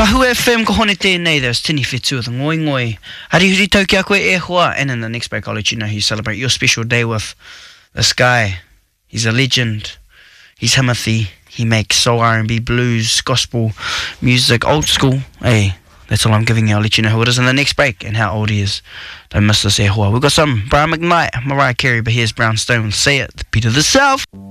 Tahu FM ko hone tēnei, there's tini whetu with ngoi ngoi. Harihuri tau ki a koe e hoa. And in the next break, I'll let you know who you celebrate your special day with. This guy, he's a legend. He's Himothy. He makes soul R&B, blues, gospel music, old school. Hey, that's all I'm giving you. I'll let you know who it is in the next break and how old he is. Don't miss this e hoa. We've got some Brian McKnight, Mariah Carey, but here's Brown Stone. Say it, the beat of the South.